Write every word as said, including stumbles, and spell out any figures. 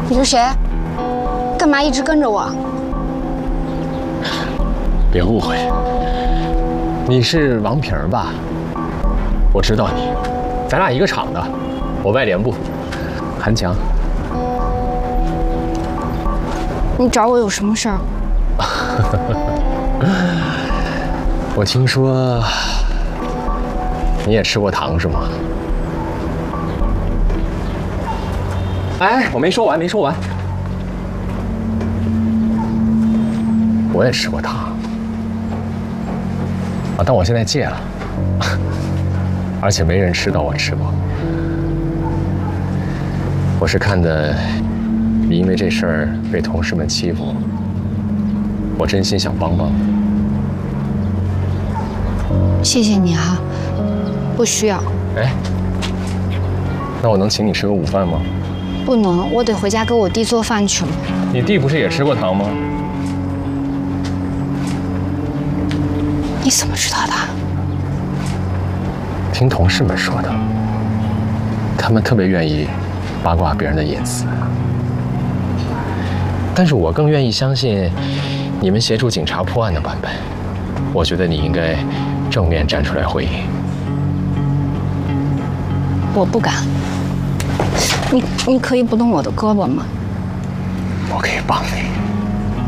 你是谁？干嘛一直跟着我？ 别误会，你是王萍吧？我知道你，咱俩一个厂的，我外联部，韩强。 你找我有什么事儿？ 我听说你也吃过糖是吗？哎，我没说完，没说完。我也吃过糖啊，但我现在戒了，而且没人知道我吃过。我是看的你因为这事儿被同事们欺负，我真心想帮帮你。 谢谢你哈，不需要。 哎，那我能请你吃个午饭吗？ 不能，我得回家给我弟做饭去了。 你弟不是也吃过糖吗？ 你怎么知道的？ 听同事们说的，他们特别愿意八卦别人的隐私。但是我更愿意相信你们协助警察破案的版本。我觉得你应该正面站出来回应。 我不敢。你你可以不动我的胳膊吗？ 我可以帮你。